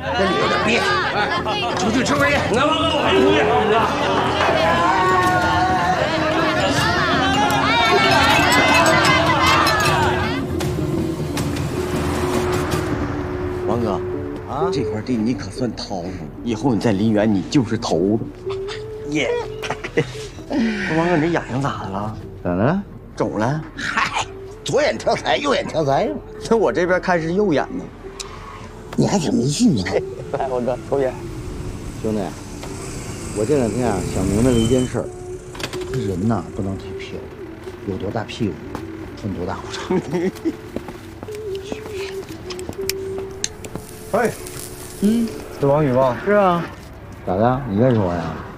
心里有点憋屈。出去吃回去。 那我还出去。 王哥，啊，这块地你可算掏上了，以后你在林园你就是头子。耶！王哥，你这眼睛咋的了？ 咋了？ 肿了？ 嗨，左眼跳财，右眼跳财。 那我这边看是右眼呢。 你还挺迷信呢。 来，王哥抽烟。 兄弟，我这两天啊想明白了一件事儿，人呐不能太飘，有多大屁股，穿多大裤衩。 哎，是王宇吧？ 是啊，咋的？你认识我呀？